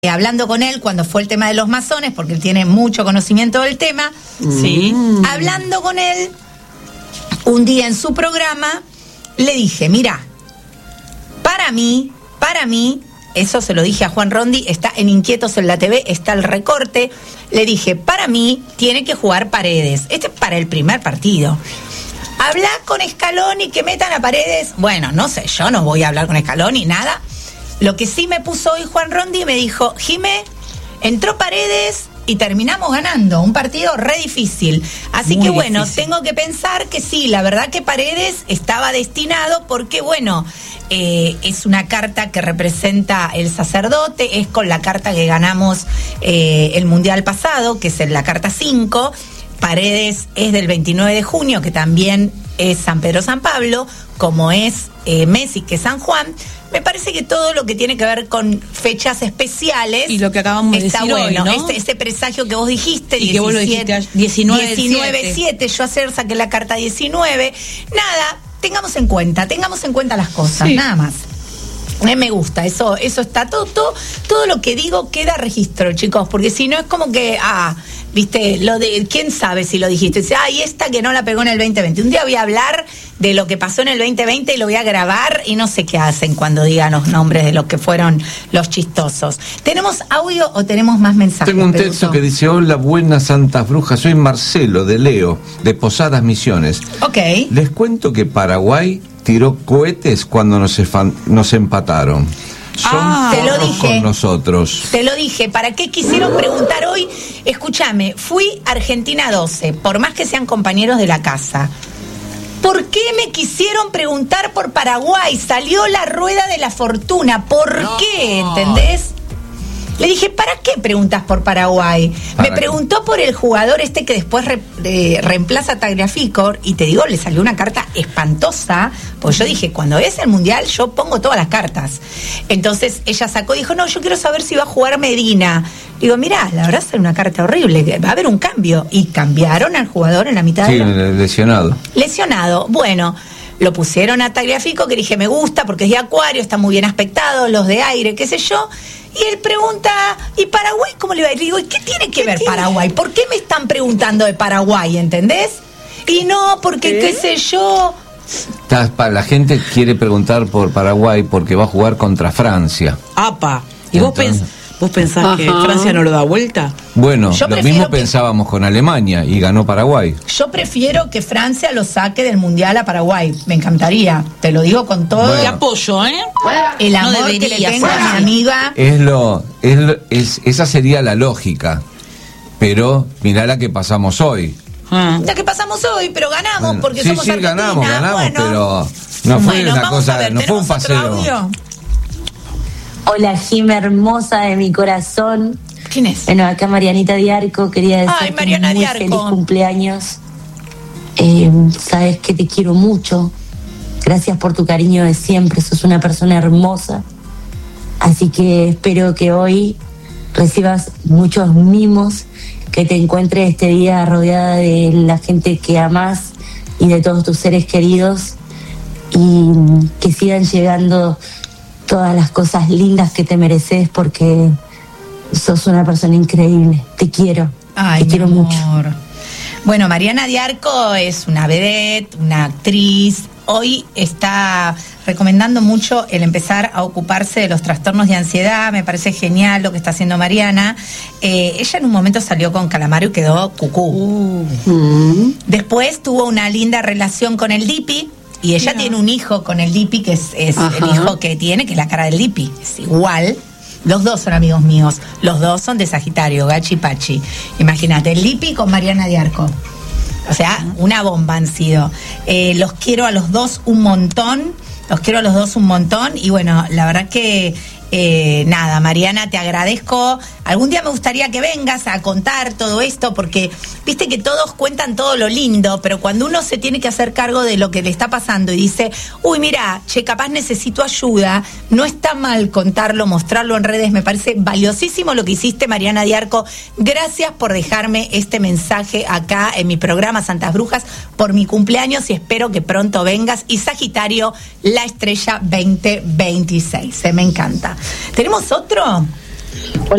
hablando con él cuando fue el tema de los masones, porque él tiene mucho conocimiento del tema. Sí. Hablando con él, un día en su programa, le dije, mira, para mí, eso se lo dije a Juan Rondi, está en Inquietos en la TV, está el recorte, le dije, para mí tiene que jugar Paredes. Este es para el primer partido. Habla con Scaloni que metan a Paredes. Bueno, no sé, yo no voy a hablar con Scaloni, nada. Lo que sí me puso hoy Juan Rondi me dijo, Jimé, entró Paredes y terminamos ganando, un partido re difícil. Así muy que bueno, difícil. Tengo que pensar que sí, la verdad que Paredes estaba destinado porque bueno, es una carta que representa el sacerdote, es con la carta que ganamos el Mundial pasado, que es la carta 5. Paredes es del 29 de junio, que también es San Pedro San Pablo, como es Messi, que es San Juan. Me parece que todo lo que tiene que ver con fechas especiales y lo que acabamos de está decir bueno, hoy, ¿no? Ese presagio que vos dijiste, y 17, que vos lo dijiste 19-7, yo ayer saqué la carta 19. Nada, tengamos en cuenta las cosas, sí. Nada más. Me gusta, eso está todo lo que digo queda registro, chicos, porque si no es como que, viste, lo de, quién sabe si lo dijiste, dice, y esta que no la pegó en el 2020. Un día voy a hablar de lo que pasó en el 2020 y lo voy a grabar y no sé qué hacen cuando digan los nombres de los que fueron los chistosos. ¿Tenemos audio o tenemos más mensajes? Tengo un texto que dice, hola, buenas santas brujas, soy Marcelo de Leo, de Posadas Misiones. Ok. Les cuento que Paraguay tiró cohetes cuando nos empataron. Te lo dije. Con nosotros. Te lo dije. ¿Para qué quisieron preguntar hoy? Escúchame, fui Argentina 12, por más que sean compañeros de la casa. ¿Por qué me quisieron preguntar por Paraguay? Salió la rueda de la fortuna. ¿Por qué? ¿Entendés? Le dije, ¿para qué preguntas por Paraguay? Me preguntó por el jugador que después reemplaza a Tagliafico, y te digo, le salió una carta espantosa, porque yo dije, cuando es el Mundial, yo pongo todas las cartas. Entonces ella sacó y dijo, no, yo quiero saber si va a jugar Medina. Digo, mirá, la verdad es una carta horrible, va a haber un cambio. Y cambiaron al jugador en la mitad de lesionado. Lesionado, bueno. Lo pusieron a Tagliafico, que dije, me gusta, porque es de Acuario, está muy bien aspectado, los de aire, qué sé yo. Y él pregunta, ¿y Paraguay cómo le va a ir? Digo, ¿y qué tiene que ver Paraguay? ¿Por qué me están preguntando de Paraguay, entendés? Y no, porque qué sé yo. La gente quiere preguntar por Paraguay porque va a jugar contra Francia. ¡Apa! ¿Y vos pensás que Francia no lo da vuelta? Bueno, lo mismo pensábamos con Alemania y ganó Paraguay. Yo prefiero que Francia lo saque del Mundial a Paraguay. Me encantaría. Te lo digo con todo el apoyo, el amor que le tengo a mi amiga. Esa sería la lógica. Pero mirá la que pasamos hoy. La que pasamos hoy, pero ganamos porque somos Argentina. Ganamos, bueno, pero no fue una cosa, no fue un paseo. Hola, Jimé hermosa de mi corazón. ¿Quién es? Bueno, acá Marianita Diarco, quería decirte muy feliz cumpleaños. Sabes que te quiero mucho. Gracias por tu cariño de siempre, sos una persona hermosa. Así que espero que hoy recibas muchos mimos, que te encuentres este día rodeada de la gente que amás y de todos tus seres queridos, y que sigan llegando todas las cosas lindas que te mereces, porque sos una persona increíble. Te quiero. Te quiero mucho. Bueno, Mariana Diarco es una vedette, una actriz. Hoy está recomendando mucho el empezar a ocuparse de los trastornos de ansiedad. Me parece genial lo que está haciendo Mariana. Ella en un momento salió con Calamaro y quedó cucú. Después tuvo una linda relación con el Dipi. Y ella tiene un hijo con el Dipi, que es el hijo que tiene, que es la cara del Dipi. Es igual. Los dos son amigos míos. Los dos son de Sagitario, Gachi Pachi. Imagínate, el Dipi con Mariana Diarco. O sea, una bomba han sido. Los quiero a los dos un montón. Y bueno, la verdad que nada, Mariana, te agradezco. Algún día me gustaría que vengas a contar todo esto, porque viste que todos cuentan todo lo lindo, pero cuando uno se tiene que hacer cargo de lo que le está pasando y dice, uy, mira, capaz necesito ayuda, no está mal contarlo, mostrarlo en redes. Me parece valiosísimo lo que hiciste, Mariana Diarco. Gracias por dejarme este mensaje acá en mi programa Santas Brujas por mi cumpleaños, y espero que pronto vengas. Y Sagitario, la estrella 2026. Me encanta. ¿Tenemos otro? Hola.